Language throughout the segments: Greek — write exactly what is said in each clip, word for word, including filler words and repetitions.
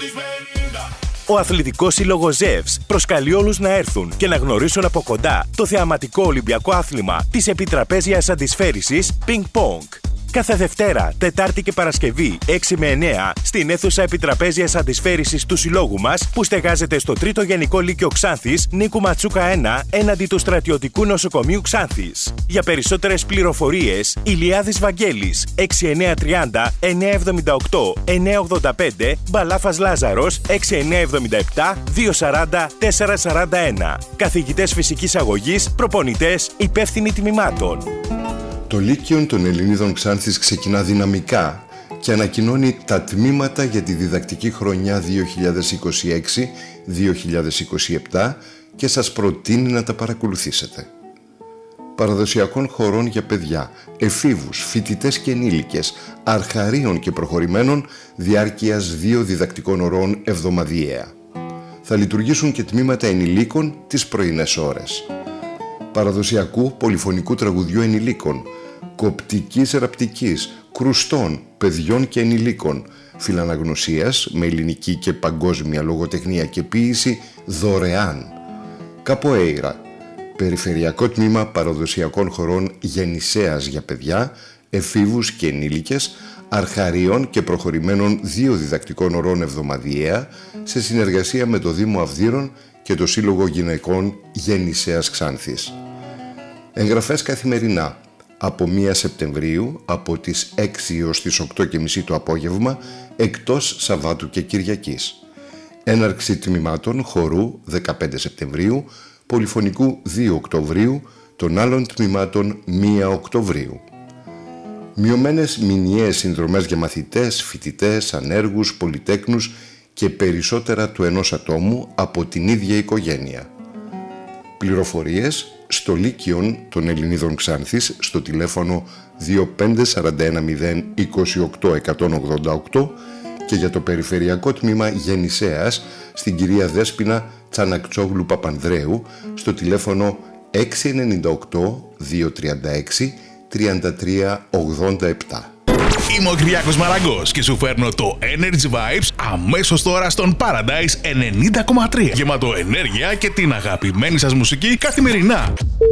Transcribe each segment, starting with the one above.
Ο Αθλητικός Σύλλογος Ζεύς προσκαλεί όλους να έρθουν και να γνωρίσουν από κοντά το θεαματικό Ολυμπιακό άθλημα της επιτραπέζιας αντισφαίρισης Ping Pong. Κάθε Δευτέρα, Τετάρτη και Παρασκευή, έξι με εννέα, στην αίθουσα επιτραπέζιας αντισφαίρισης του Συλλόγου μας, που στεγάζεται στο τρίτο Γενικό Λύκειο Ξάνθης, Νίκου Ματσούκα ένα, έναντι του Στρατιωτικού Νοσοκομείου Ξάνθης. Για περισσότερες πληροφορίες, Ηλιάδης Βαγγέλης, έξι εννέα τριάντα εννέα εβδομήντα οκτώ εννέα ογδόντα πέντε, Μπαλάφας Λάζαρος, έξι εννέα εβδομήντα επτά δύο σαράντα τέσσερα σαράντα ένα. Καθηγητές φυσικής αγωγής, προπονητές, υπεύθυνοι τμήματων. Το Λύκειον των Ελληνίδων Ξάνθης ξεκινά δυναμικά και ανακοινώνει τα τμήματα για τη διδακτική χρονιά δύο χιλιάδες είκοσι έξι δύο χιλιάδες είκοσι επτά και σας προτείνει να τα παρακολουθήσετε. Παραδοσιακών χορών για παιδιά, εφήβους, φοιτητές και ενήλικες, αρχαρίων και προχωρημένων διάρκειας δύο διδακτικών ωρών εβδομαδιαία. Θα λειτουργήσουν και τμήματα ενηλίκων τις πρωινές ώρες. Παραδοσιακού πολυφωνικού τραγουδιού ενηλίκων, κοπτικής ραπτικής, κρουστών, παιδιών και ενηλίκων, φιλαναγνωσίας με ελληνική και παγκόσμια λογοτεχνία και ποίηση δωρεάν. Καποέιρα, περιφερειακό τμήμα παραδοσιακών χορών γεννησέας για παιδιά, εφήβους και ενήλικες, αρχαρίων και προχωρημένων δύο διδακτικών ωρών εβδομαδιαία, σε συνεργασία με το Δήμο Αυδείρων και το Σύλλογο Γυναικών Γεννησέας Ξάνθης. Εγγραφές καθημερινά από πρώτη Σεπτεμβρίου από τις έξι έως τις οκτώ και μισή το απόγευμα, εκτός Σαββάτου και Κυριακής. Έναρξη τμήματων χορού δεκαπέντε Σεπτεμβρίου, πολυφωνικού δύο Οκτωβρίου, των άλλων τμήματων πρώτη Οκτωβρίου. Μειωμένες μηνιαίες συνδρομές για μαθητές, φοιτητές, ανέργους, πολυτέκνους και περισσότερα του ενός ατόμου από την ίδια οικογένεια. Πληροφορίες στο Λύκειον των Ελληνίδων Ξάνθης στο τηλέφωνο δύο πέντε τέσσερα ένα μηδέν είκοσι οκτώ εκατόν ογδόντα οκτώ και για το περιφερειακό τμήμα Γεννησέας στην κυρία Δέσποινα Τσανακτσόγλου Παπανδρέου στο τηλέφωνο έξι εννιά οκτώ δύο τρία έξι τρία τρία ογδόντα επτά. Είμαι ο Κυριάκος Μαραγκός και σου φέρνω το Energy Vibes αμέσως τώρα στον Paradise ενενήντα κόμμα τρία. Γεμάτο ενέργεια και την αγαπημένη σας μουσική καθημερινά.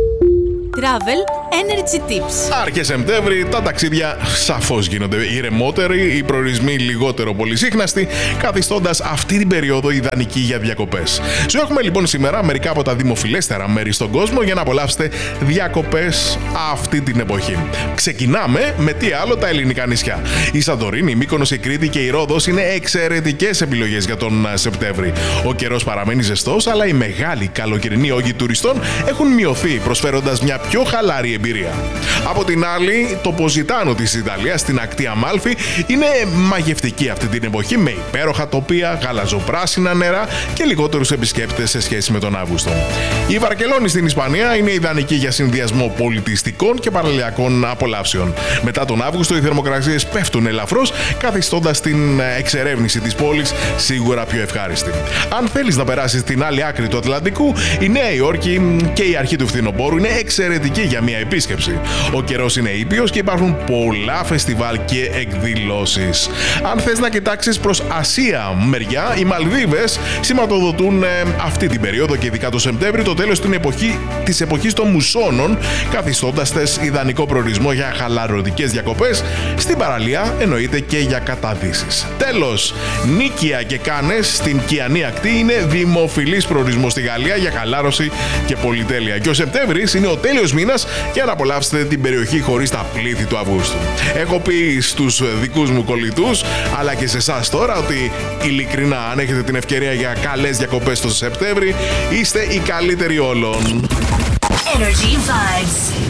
Travel Energy Tips. Άρχες Σεπτέμβρη, τα ταξίδια σαφώς γίνονται ηρεμότεροι, οι προορισμοί λιγότερο πολυσύχναστοι, καθιστώντας αυτή την περίοδο ιδανική για διακοπές. Σου έχουμε λοιπόν σήμερα μερικά από τα δημοφιλέστερα μέρη στον κόσμο για να απολαύσετε διακοπές αυτή την εποχή. Ξεκινάμε με τι άλλο, τα ελληνικά νησιά. Η Σαντορίνη, η Μύκονος, η Κρήτη και η Ρόδος είναι εξαιρετικές επιλογές για τον Σεπτέμβρη. Ο καιρός παραμένει ζεστός, αλλά οι μεγάλοι καλοκαιρινοί όγκοι τουριστών έχουν μειωθεί, προσφέροντας μια πιο χαλαρή εμπειρία. Από την άλλη, το Ποζιτάνο της Ιταλίας στην ακτή Αμάλφη είναι μαγευτική αυτή την εποχή με υπέροχα τοπία, γαλαζοπράσινα νερά και λιγότερους επισκέπτες σε σχέση με τον Αύγουστο. Η Βαρκελόνη στην Ισπανία είναι ιδανική για συνδυασμό πολιτιστικών και παραλιακών απολαύσεων. Μετά τον Αύγουστο οι θερμοκρασίες πέφτουν ελαφρώς, καθιστώντας την εξερεύνηση της πόλης σίγουρα πιο ευχάριστη. Αν θέλεις να περάσεις την άλλη άκρη του Ατλαντικού, η Νέα Υόρκη και η αρχή του φθινοπόρου είναι εξαιρετική για μια επίσκεψη. Ο καιρός είναι ήπιος και υπάρχουν πολλά φεστιβάλ και εκδηλώσεις. Αν θες να κοιτάξεις προς Ασία μεριά, οι Μαλδίβες σηματοδοτούν ε, αυτή την περίοδο και ειδικά το Σεπτέμβρη το τέλος την εποχή, της εποχής των μουσώνων, καθιστώντας τες ιδανικό προορισμό για χαλαρωτικές διακοπές, στην παραλία εννοείται και για καταδύσεις. Τέλος, Νίκαια και Κάνες στην Κιανή ακτή είναι δημοφιλής προορισμός στη Γαλλία για χαλάρωση και πολυτέλεια. Και ο Σεπτέμβρης είναι ο τέλειος μήνας για να απολαύσετε την περιοχή χωρίς τα πλήθη του Αυγούστου. Έχω πει στους δικούς μου κολλητούς, αλλά και σε εσάς τώρα, ότι ειλικρινά, αν έχετε την ευκαιρία για καλές διακοπές το Σεπτέμβρη, είστε οι καλύτεροι όλων. Energy Vibes.